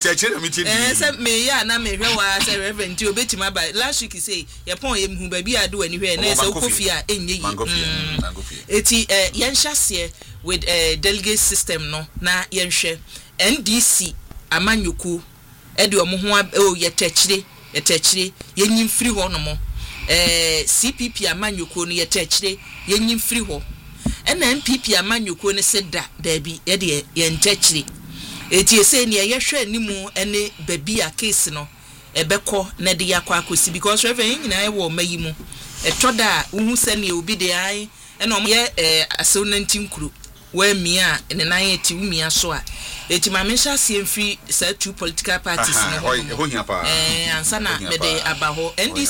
Say me ya na me hwe wa say reverend ti obetima ba last week say ye pon ye hu ba bi ade wani hwe na say kofi a enye yi eti yen hyase with delegate system no na yen hwe NDC amanyoko e de omo ho ye techire yen nyim free ho no mo CPP amanyoko no ye techire yen nyim free ho na MPP amanyoko no se da bi ye de yen techire eti ese ne ye hwe animu ene baby a case no ebekọ na de yakọ akosi because reverend nyina e wo mayi mu etoda uhu se ne obi de ai ena omo ye asew nantinkuru wa mia ene nan eti umia so a eti ma menhya se mfiri sa two political parties no ho hia pa ansa na me de abaho NDC